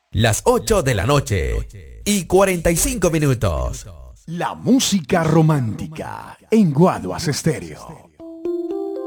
Las 8 de la noche y 45 minutos. La música romántica en Guaduas Estéreo.